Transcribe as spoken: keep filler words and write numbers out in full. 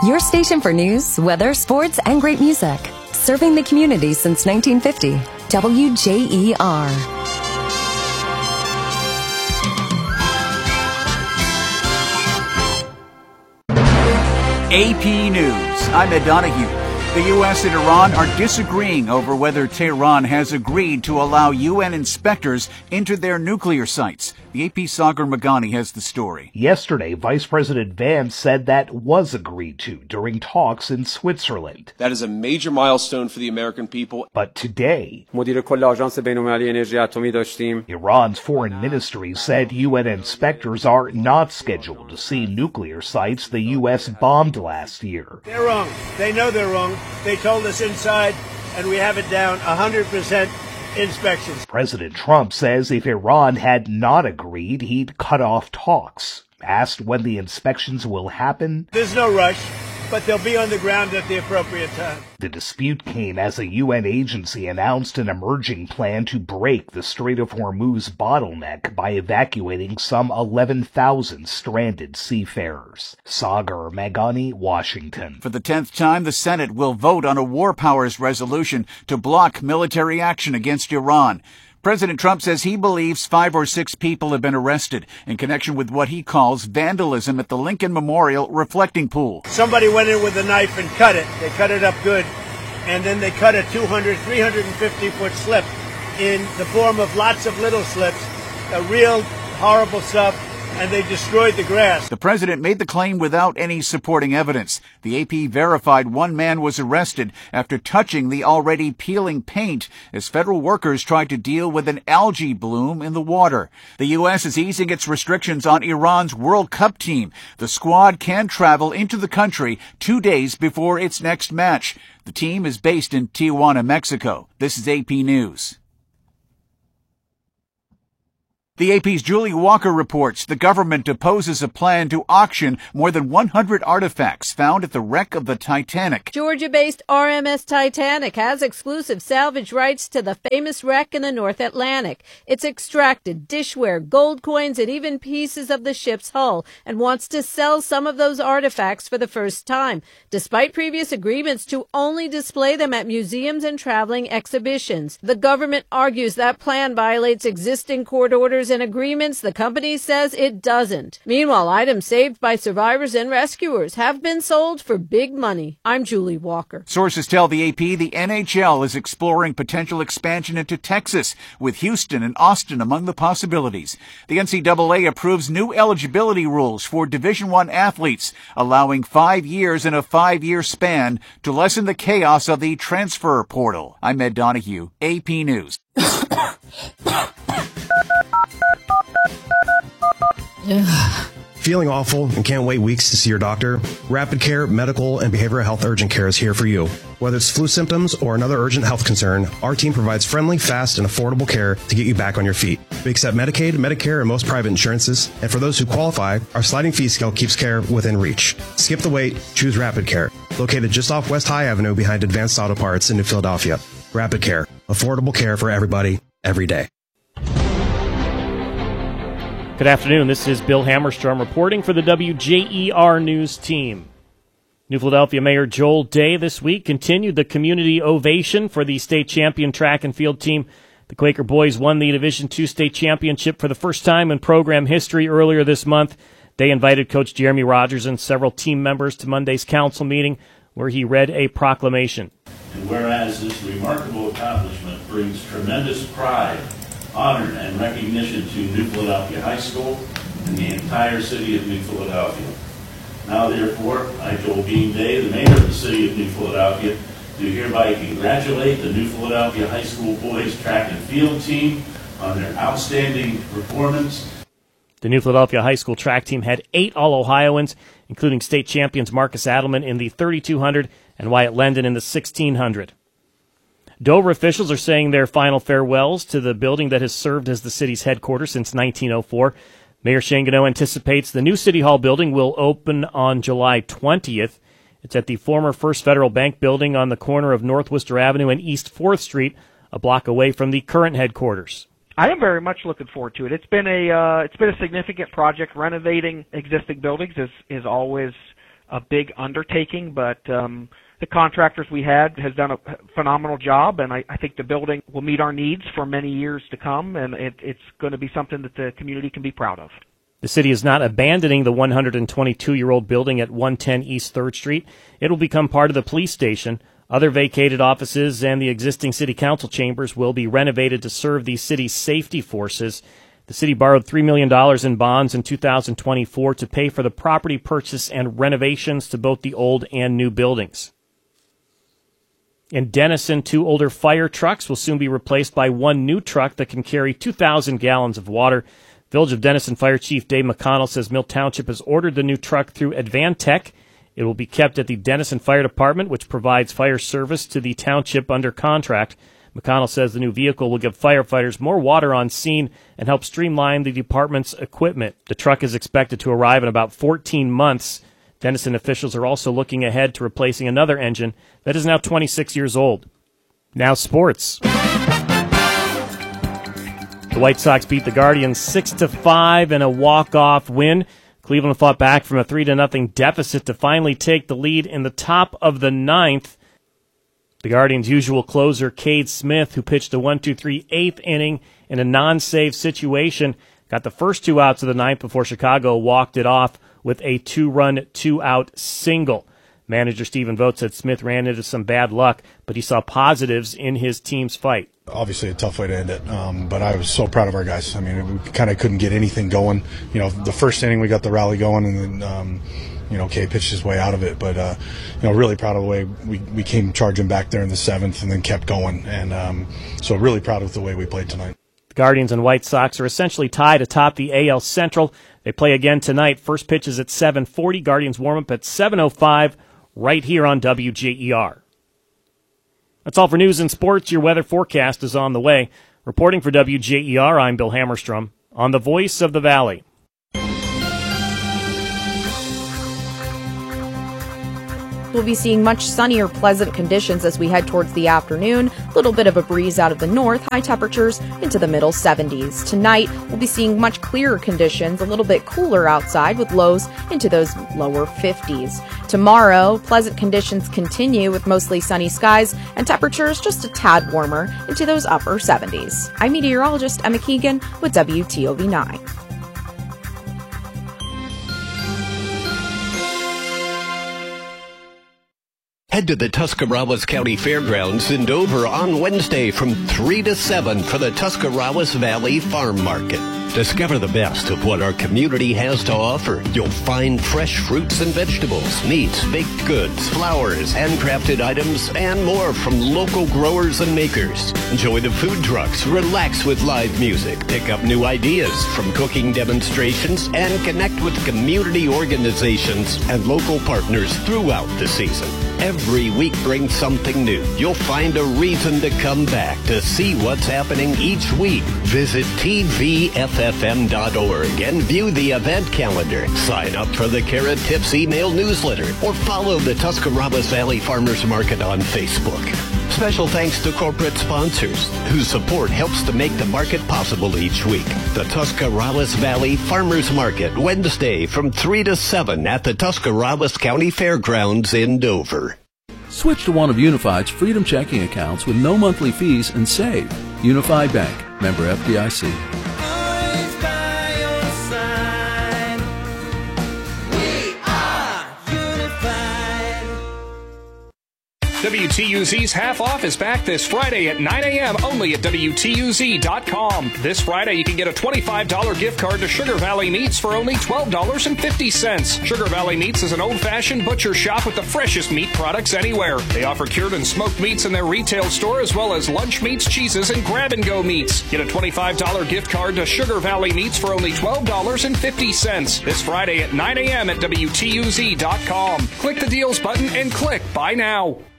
Your station for news, weather, sports, and great music. Serving the community since nineteen fifty. W J E R. A P News. I'm Ed Donahue. The U S and Iran are disagreeing over whether Tehran has agreed to allow U N inspectors into their nuclear sites. The A P's Sagar Meghani has the story. Yesterday, Vice President Vance said that was agreed to during talks in Switzerland. That is a major milestone for the American people. But today, داشتیم. Iran's foreign ministry said U N inspectors are not scheduled to see nuclear sites the U S bombed last year. They're wrong. They know they're wrong. They told us inside, and we have it down one hundred percent inspections. President Trump says if Iran had not agreed, he'd cut off talks. Asked when the inspections will happen, there's no rush, but they'll be on the ground at the appropriate time. The dispute came as a U N agency announced an emerging plan to break the Strait of Hormuz bottleneck by evacuating some eleven thousand stranded seafarers. Sagar Meghani, Washington. For the tenth time, the Senate will vote on a war powers resolution to block military action against Iran. President Trump says he believes five or six people have been arrested in connection with what he calls vandalism at the Lincoln Memorial reflecting pool. Somebody went in with a knife and cut it. They cut it up good. And then they cut a two hundred, three hundred fifty foot slip in the form of lots of little slips, a real horrible stuff. And they destroyed the grass. The president made the claim without any supporting evidence. The A P verified one man was arrested after touching the already peeling paint as federal workers tried to deal with an algae bloom in the water. The U S is easing its restrictions on Iran's World Cup team. The squad can travel into the country two days before its next match. The team is based in Tijuana, Mexico. This is A P News. The A P's Julie Walker reports the government opposes a plan to auction more than one hundred artifacts found at the wreck of the Titanic. Georgia-based R M S Titanic has exclusive salvage rights to the famous wreck in the North Atlantic. It's extracted dishware, gold coins, and even pieces of the ship's hull and wants to sell some of those artifacts for the first time, despite previous agreements to only display them at museums and traveling exhibitions. The government argues that plan violates existing court orders and agreements. The company says it doesn't. Meanwhile, items saved by survivors and rescuers have been sold for big money. I'm Julie Walker. Sources tell the A P the N H L is exploring potential expansion into Texas, with Houston and Austin among the possibilities. The N C double A approves new eligibility rules for Division I athletes, allowing five years in a five-year span to lessen the chaos of the transfer portal. I'm Ed Donahue, A P News. Feeling awful and can't wait weeks to see your doctor? Rapid Care Medical and Behavioral Health Urgent Care is here for you. Whether it's flu symptoms or another urgent health concern, our team provides friendly, fast, and affordable care to get you back on your feet. We accept Medicaid, Medicare, and most private insurances. And for those who qualify, our sliding fee scale keeps care within reach. Skip the wait. Choose Rapid Care. Located just off West High Avenue behind Advanced Auto Parts in New Philadelphia. Rapid Care. Affordable care for everybody, every day. Good afternoon. This is Bill Hammerstrom reporting for the W J E R News team. New Philadelphia Mayor Joel Day this week continued the community ovation for the state champion track and field team. The Quaker boys won the Division two state championship for the first time in program history earlier this month. They invited Coach Jeremy Rogers and several team members to Monday's council meeting, where he read a proclamation. And whereas this remarkable accomplishment brings tremendous pride, honor, and recognition to New Philadelphia High School and the entire city of New Philadelphia. Now, therefore, I, Joel Bean Day, the mayor of the city of New Philadelphia, do hereby congratulate the New Philadelphia High School boys track and field team on their outstanding performance. The New Philadelphia High School track team had eight All-Ohioans, including state champions Marcus Adelman in the thirty-two hundred and Wyatt Lendon in the sixteen hundred. Dover officials are saying their final farewells to the building that has served as the city's headquarters since nineteen oh four. Mayor Shane Gano anticipates the new City Hall building will open on July twentieth. It's at the former First Federal Bank building on the corner of North Worcester Avenue and East fourth Street, a block away from the current headquarters. I am very much looking forward to it. It's been a uh, it's been a significant project. Renovating existing buildings is is always a big undertaking, but um, the contractors we had has done a phenomenal job, and I, I think the building will meet our needs for many years to come, and it, it's going to be something that the community can be proud of. The city is not abandoning the one hundred twenty-two-year-old building at one ten East third Street. It will become part of the police station. Other vacated offices and the existing city council chambers will be renovated to serve the city's safety forces. The city borrowed three million dollars in bonds in two thousand twenty-four to pay for the property purchase and renovations to both the old and new buildings. In Denison, two older fire trucks will soon be replaced by one new truck that can carry two thousand gallons of water. Village of Denison Fire Chief Dave McConnell says Mill Township has ordered the new truck through Advantech. It will be kept at the Denison Fire Department, which provides fire service to the township under contract. McConnell says the new vehicle will give firefighters more water on scene and help streamline the department's equipment. The truck is expected to arrive in about fourteen months. Denison officials are also looking ahead to replacing another engine that is now twenty-six years old. Now sports. The White Sox beat the Guardians six to five in a walk-off win. Cleveland fought back from a three to nothing deficit to finally take the lead in the top of the ninth. The Guardians' usual closer, Cade Smith, who pitched a one two three eighth inning in a non-save situation, got the first two outs of the ninth before Chicago walked it off with a two-run, two-out single. Manager Stephen Vogt said Smith ran into some bad luck, but he saw positives in his team's fight. Obviously a tough way to end it, um, but I was so proud of our guys. I mean, we kind of couldn't get anything going. You know, the first inning we got the rally going, and then, um, you know, Kay pitched his way out of it. But, uh, you know, really proud of the way we, we came charging back there in the seventh and then kept going. And um, so really proud of the way we played tonight. The Guardians and White Sox are essentially tied atop the A L Central. They play again tonight. First pitch is at seven forty. Guardians warm up at seven oh five right here on W J E R. That's all for news and sports. Your weather forecast is on the way. Reporting for W J E R, I'm Bill Hammerstrom on the Voice of the Valley. We'll be seeing much sunnier, pleasant conditions as we head towards the afternoon. A little bit of a breeze out of the north, high temperatures into the middle seventies. Tonight, we'll be seeing much clearer conditions, a little bit cooler outside with lows into those lower fifties. Tomorrow, pleasant conditions continue with mostly sunny skies and temperatures just a tad warmer into those upper seventies. I'm meteorologist Emma Keegan with W T O V nine. Head to the Tuscarawas County Fairgrounds in Dover on Wednesday from three to seven for the Tuscarawas Valley Farm Market. Discover the best of what our community has to offer. You'll find fresh fruits and vegetables, meats, baked goods, flowers, handcrafted items, and more from local growers and makers. Enjoy the food trucks, relax with live music, pick up new ideas from cooking demonstrations, and connect with community organizations and local partners throughout the season. Every week brings something new. You'll find a reason to come back to see what's happening each week. Visit T V F F M dot org and view the event calendar. Sign up for the Carrot Tips email newsletter or follow the Tuscarawas Valley Farmers Market on Facebook. Special thanks to corporate sponsors whose support helps to make the market possible each week. The Tuscarawas Valley Farmers Market, Wednesday from three to seven at the Tuscarawas County Fairgrounds in Dover. Switch to one of Unified's Freedom checking accounts with no monthly fees and save. Unified Bank, member F D I C. W T U Z's Half Off is back this Friday at nine a.m. only at W T U Z dot com. This Friday, you can get a twenty-five dollars gift card to Sugar Valley Meats for only twelve dollars and fifty cents. Sugar Valley Meats is an old-fashioned butcher shop with the freshest meat products anywhere. They offer cured and smoked meats in their retail store as well as lunch meats, cheeses, and grab-and-go meats. Get a twenty-five dollars gift card to Sugar Valley Meats for only twelve dollars and fifty cents. This Friday at nine a.m. at W T U Z dot com. Click the deals button and click Buy Now.